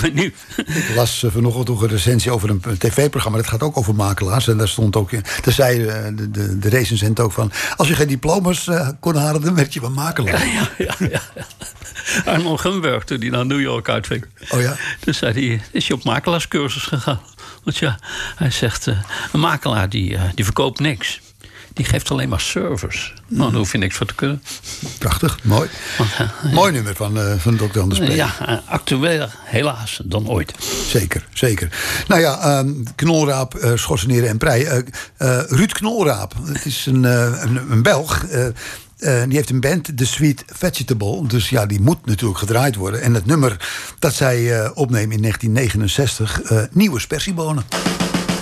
menu. Ik las vanochtend ook een recensie over een tv-programma. Dat gaat ook over makelaars. En daar stond ook in. Daar zei de recensent ook van. Als je geen diploma's kon halen, dan werd je wel makelaar. Ja. Arnold Gunberg, toen hij naar New York uitving. Oh ja? Toen zei hij, is hij op makelaarscursus gegaan. Want ja, hij zegt, een makelaar die verkoopt niks. Die geeft alleen maar service. Nou, daar hoef je niks voor te kunnen. Prachtig, mooi. Mooi nummer van Dr. Anders P. Ja, actueel helaas dan ooit. Zeker. Nou ja, Knolraap, Schorseneren en Prei. Ruud Knolraap, het is een Belg. Die heeft een band, The Sweet Vegetable. Dus ja, die moet natuurlijk gedraaid worden. En het nummer dat zij opnemen in 1969, Nieuwe Spersiebonen.